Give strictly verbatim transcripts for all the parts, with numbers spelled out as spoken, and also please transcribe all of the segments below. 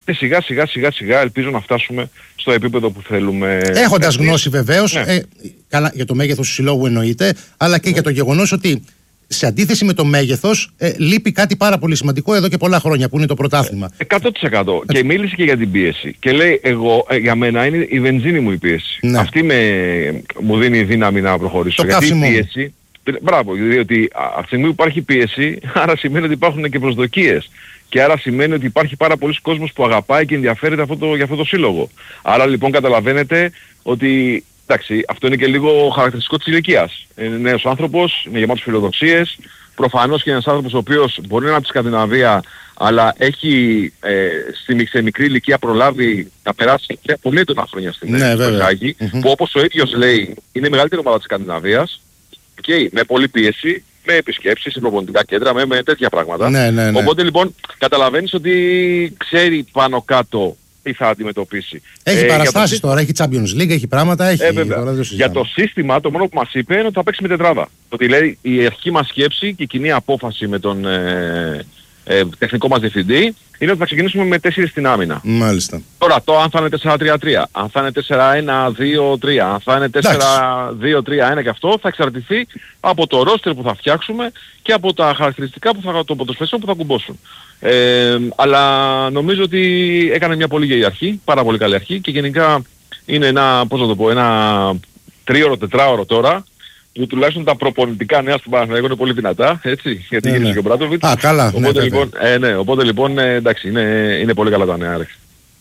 Και σιγά σιγά σιγά σιγά ελπίζω να φτάσουμε στο επίπεδο που θέλουμε. Έχοντας γνώση βεβαίως, ναι. ε, καλά, για το μέγεθος του συλλόγου εννοείται, αλλά και ναι. για το γεγονός ότι σε αντίθεση με το μέγεθος, ε, λείπει κάτι πάρα πολύ σημαντικό εδώ και πολλά χρόνια που είναι το πρωτάθλημα. εκατό τοις εκατό. Και μίλησε και για την πίεση. Και λέει, εγώ, ε, για μένα είναι η βενζίνη μου η πίεση. Ναι. Αυτή με, μου δίνει δύναμη να προχωρήσω. Το γιατί η καύσιμο. πίεση, μπράβο, διότι από τη στιγμή που υπάρχει πίεση, άρα σημαίνει ότι υπάρχουν και προσδοκίες. Και άρα σημαίνει ότι υπάρχει πάρα πολλοί κόσμος που αγαπάει και ενδιαφέρεται αυτό το, για αυτό το σύλλογο. Άρα λοιπόν καταλαβαίνετε ότι, εντάξει, αυτό είναι και λίγο χαρακτηριστικό της ηλικίας. Είναι νέος άνθρωπος, είναι γεμάτος φιλοδοξίες. Προφανώς και ένας άνθρωπος ο οποίος μπορεί να είναι από τη Σκανδιναβία, αλλά έχει ε, στη, σε μικρή ηλικία προλάβει να περάσει πολύ έντονα χρόνια στην ναι, Κοπενχάγη, mm-hmm. που όπως ο ίδιος λέει είναι η μεγαλύτερη ομάδα της Σκανδιναβίας, okay, με πολλή πίεση, με επισκέψεις, σε προπονητικά κέντρα, με, με τέτοια πράγματα. Ναι, ναι, ναι. Οπότε λοιπόν καταλαβαίνεις ότι ξέρει πάνω κάτω τι θα αντιμετωπίσει. Έχει ε, παραστάσεις το... τώρα, έχει Champions League, έχει πράγματα, έχει... Ε, τώρα για το σύστημα το μόνο που μας είπε είναι ότι θα παίξει με τετράδα. Ότι λέει η αρχική μας σκέψη και η κοινή απόφαση με τον ε, ε, τεχνικό μας διευθυντή είναι ότι θα ξεκινήσουμε με τέσσερις στην άμυνα. Μάλιστα. Τώρα το αν θα είναι τέσσερα τρία τρία, αν θα είναι τέσσερα ένα δύο τρία, αν θα είναι τέσσερα δύο τρία ένα και αυτό θα εξαρτηθεί από το ρόστερ που θα φτιάξουμε και από τα χαρακτηριστικά που θα, το ποδοσφαιριστών που θα κουμπώσουν. Ε, αλλά νομίζω ότι έκανε μια πολύ γερή αρχή, πάρα πολύ καλή αρχή και γενικά είναι ένα, πώς να το πω, ένα τρίωρο, τετράωρο τώρα που τουλάχιστον τα προπονητικά νέα του Παναθηναϊκού είναι πολύ δυνατά, έτσι, γιατί ναι, γίνεται ναι. και ο Μπράντοβιτς. Α, καλά, οπότε, ναι, λοιπόν, ε, ναι, οπότε λοιπόν, ε, εντάξει, είναι, είναι πολύ καλά τα νέα, ρε.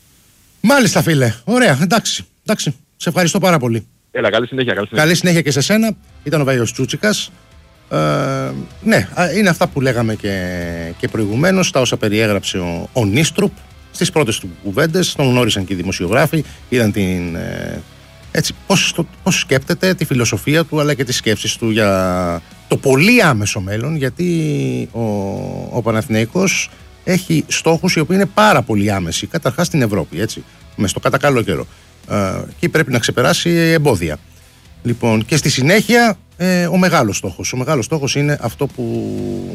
Μάλιστα φίλε, ωραία, εντάξει, εντάξει, σε ευχαριστώ πάρα πολύ. Έλα, καλή συνέχεια, καλή συνέχεια. Καλή συνέχεια και σε σένα, ήταν ο Βάιος Τσούτσικας. Ε, ναι, είναι αυτά που λέγαμε και, και προηγουμένως, τα όσα περιέγραψε ο, ο Νίστρουπ στις πρώτες του κουβέντες, τον γνώρισαν και οι δημοσιογράφοι, είδαν την... Ε, έτσι, πώς, το, πώς σκέπτεται, τη φιλοσοφία του αλλά και τις σκέψεις του για το πολύ άμεσο μέλλον, γιατί ο, ο Παναθηναϊκός έχει στόχους οι οποίοι είναι πάρα πολύ άμεσοι, καταρχάς στην Ευρώπη, έτσι, μες στο κατά καλό καιρό, ε, και πρέπει να ξεπεράσει εμπόδια. Λοιπόν, και στη συνέχεια ε, ο μεγάλος στόχος. Ο μεγάλος στόχος είναι αυτό που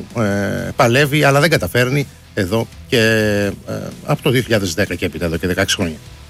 ε, παλεύει αλλά δεν καταφέρνει εδώ και ε, από το δύο χιλιάδες δέκα και έπειτα, εδώ και δεκαέξι χρόνια.